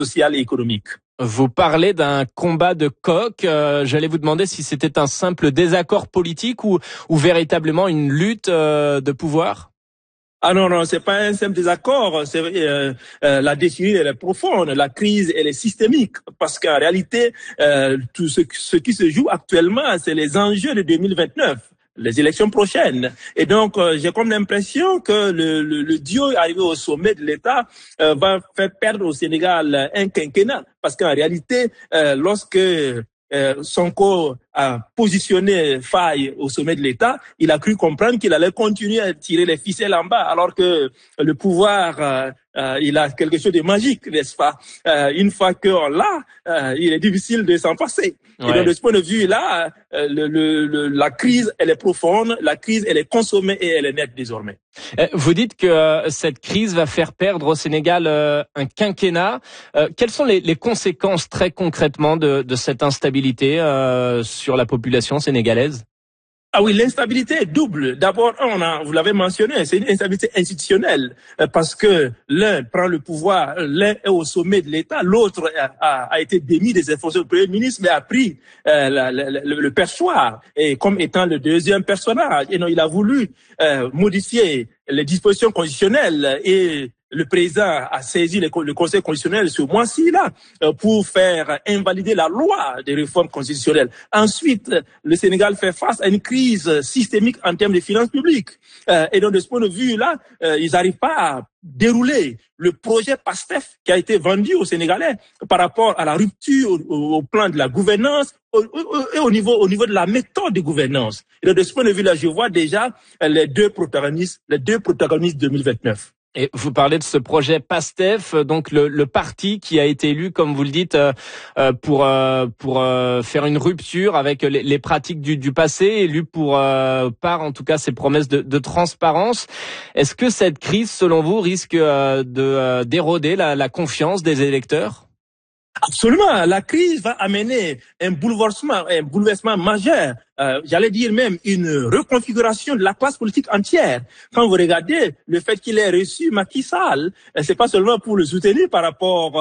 sociale et économique. Vous parlez d'un combat de coq. J'allais vous demander si c'était un simple désaccord politique ou véritablement une lutte de pouvoir. Ah non, c'est pas un simple désaccord. C'est la déchirure elle est profonde, la crise elle est systémique parce qu'en réalité tout ce qui se joue actuellement c'est les enjeux de 2029. Les élections prochaines. Et donc, j'ai comme l'impression que le duo arrivé au sommet de l'État va faire perdre au Sénégal un quinquennat. Parce qu'en réalité, lorsque Sonko a positionné Faye au sommet de l'État, il a cru comprendre qu'il allait continuer à tirer les ficelles en bas, alors que le pouvoir, il a quelque chose de magique, n'est-ce pas? Une fois qu'on l'a, il est difficile de s'en passer. Ouais. Et donc, de ce point de vue-là, la crise, elle est profonde, la crise, elle est consommée et elle est nette désormais. Vous dites que cette crise va faire perdre au Sénégal un quinquennat. Quelles sont les conséquences très concrètement de cette instabilité sur la population sénégalaise? Ah oui, l'instabilité est double. D'abord, vous l'avez mentionné, c'est une instabilité institutionnelle parce que l'un prend le pouvoir, l'un est au sommet de l'État, l'autre a été démis des fonctions de Premier ministre, mais a pris le perchoir et comme étant le deuxième personnage. Et non, il a voulu modifier les dispositions constitutionnelles et le président a saisi le Conseil constitutionnel ce mois-ci là pour faire invalider la loi des réformes constitutionnelles. Ensuite, le Sénégal fait face à une crise systémique en termes de finances publiques. Et donc, de ce point de vue-là, ils n'arrivent pas à dérouler le projet PASTEF qui a été vendu aux Sénégalais par rapport à la rupture au plan de la gouvernance et au niveau de la méthode de gouvernance. Et donc, de ce point de vue-là, je vois déjà les deux protagonistes 2029. Et vous parlez de ce projet PASTEF, donc le parti qui a été élu, comme vous le dites, pour faire une rupture avec les pratiques du passé, élu par en tout cas ses promesses de transparence. Est-ce que cette crise, selon vous, risque d'éroder la confiance des électeurs ? Absolument, la crise va amener un bouleversement majeur. J'allais dire même une reconfiguration de la classe politique entière. Quand vous regardez le fait qu'il ait reçu Macky Sall, c'est pas seulement pour le soutenir par rapport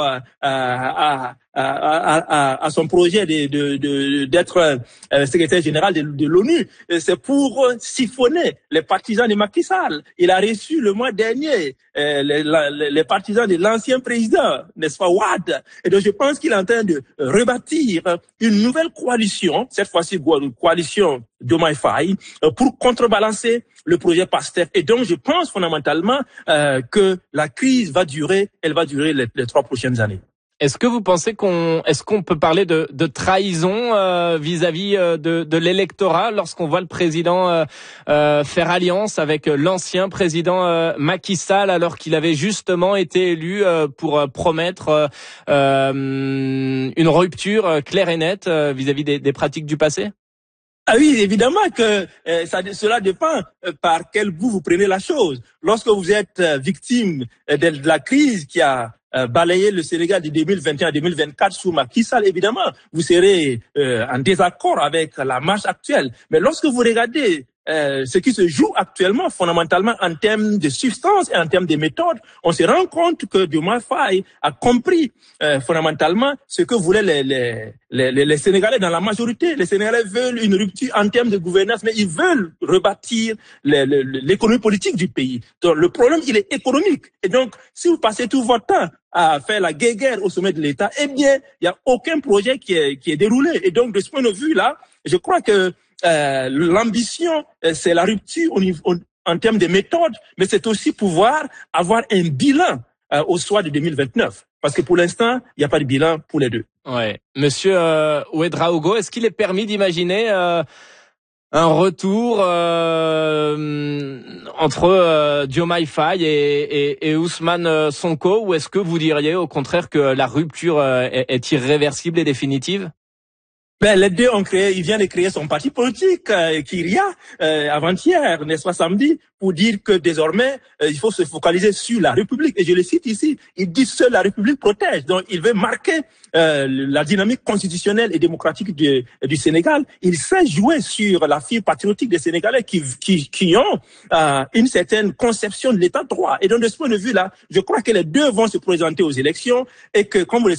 à son projet d'être secrétaire général de l'ONU, c'est pour siphonner les partisans de Macky Sall. Il a reçu le mois dernier les partisans de l'ancien président, n'est-ce pas, Wade. Et donc je pense qu'il est en train de rebâtir une nouvelle coalition, cette fois-ci une coalition Diomaye Faye, pour contrebalancer le projet PASTEF. Et donc, je pense fondamentalement que la crise va durer les 3 prochaines années. Est-ce que vous pensez qu'on peut parler de trahison vis-à-vis de l'électorat lorsqu'on voit le président faire alliance avec l'ancien président Macky Sall alors qu'il avait justement été élu pour promettre une rupture claire et nette vis-à-vis des pratiques du passé? Ah oui, évidemment que cela dépend par quel bout vous prenez la chose. Lorsque vous êtes victime de la crise qui a balayé le Sénégal de 2021 à 2024 sous Macky Sall, évidemment, vous serez en désaccord avec la marche actuelle. Mais lorsque vous regardez ce qui se joue actuellement, fondamentalement en termes de substance et en termes de méthode, on se rend compte que Diomaye Faye a compris fondamentalement ce que voulaient les Sénégalais dans la majorité. Les Sénégalais veulent une rupture en termes de gouvernance, mais ils veulent rebâtir l'économie politique du pays. Donc le problème, il est économique. Et donc, si vous passez tout votre temps à faire la guerre au sommet de l'État, eh bien, il n'y a aucun projet qui est déroulé. Et donc, de ce point de vue-là, je crois que l'ambition, c'est la rupture en termes de méthode, mais c'est aussi pouvoir avoir un bilan au soir de 2029. Parce que pour l'instant, il n'y a pas de bilan pour les deux. Ouais. Monsieur Ouédraogo, est-ce qu'il est permis d'imaginer un retour entre Diomaye Faye et Ousmane Sonko, ou est-ce que vous diriez au contraire que la rupture est irréversible et définitive? Ben, les deux il vient de créer son parti politique, Kyria, avant-hier, n'est-ce pas, samedi, pour dire que désormais, il faut se focaliser sur la République. Et je le cite ici, il dit seule la République protège. Donc, il veut marquer la dynamique constitutionnelle et démocratique du Sénégal. Il sait jouer sur la fibre patriotique des Sénégalais qui ont une certaine conception de l'état de droit. Et donc, de ce point de vue-là, je crois que les deux vont se présenter aux élections et que, comme vous le